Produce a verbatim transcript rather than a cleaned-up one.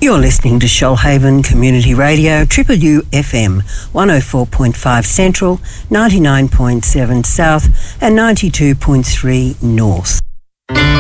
You're listening to Shoalhaven Community Radio, Triple U F M, one oh four point five Central, ninety-nine point seven South and ninety-two point three North.